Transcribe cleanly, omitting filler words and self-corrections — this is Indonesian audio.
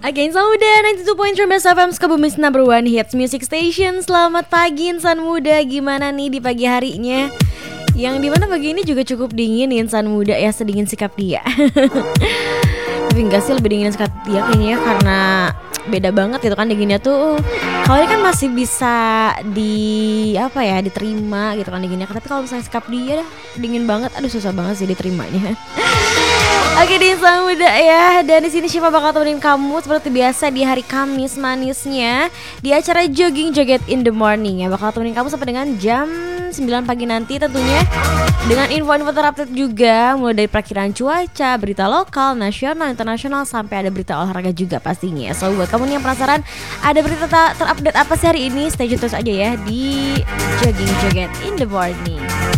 Oke, Insan Muda 92.3 FM Sukabumi Number One Hits Music Station. Selamat pagi Insan Muda, gimana nih di pagi harinya? Yang dimana pagi ini juga cukup dingin Insan Muda ya, sedingin sikap dia. Tapi enggak sih, lebih dingin sikap dia kayaknya karena beda banget gitu kan dinginnya tuh. Kalau ini kan masih bisa diterima gitu kan dinginnya. Tapi kalau misalnya sikap dia dah dingin banget, aduh susah banget sih diterimanya. Oke di Insan Muda ya, dan di sini Syifa bakal temenin kamu seperti biasa di hari Kamis manisnya di acara Jogging Joget in the Morning ya. Bakal temenin kamu sampai dengan jam 9 pagi nanti tentunya, dengan info-info terupdate juga, mulai dari perakiran cuaca, berita lokal, nasional, internasional, sampai ada berita olahraga juga pastinya. So buat kamu nih yang penasaran ada berita terupdate apa sih hari ini, stay tune terus aja ya di Jogging Joget in the Morning.